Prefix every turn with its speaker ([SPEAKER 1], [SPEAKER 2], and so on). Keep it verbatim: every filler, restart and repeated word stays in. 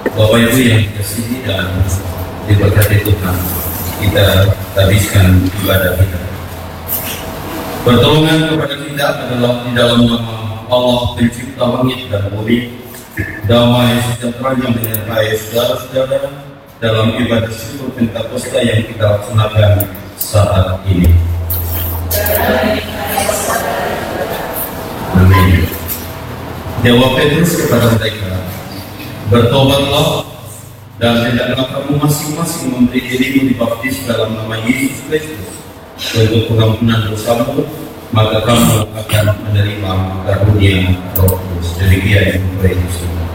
[SPEAKER 1] Bapak Ibu yang dikasihi dan diberkati Tuhan, kita habiskan ibadah kita. Pertolongan kepada kita adalah di dalam nama Allah Pencipta langit dan bumi. Damai sejahtera yang menyertai saudara-saudara dalam ibadah syukur Pentakosta yang kita laksanakan saat ini. Amin. Jawab Petrus kepada mereka, bertobatlah dan hendaklah kamu masing-masing memberi dirimu dibaptis dalam nama Yesus Kristus untuk pengampunan dosamu, maka kamu akan menerima karunia Roh Kudus. Demikian Tuhan Yesus.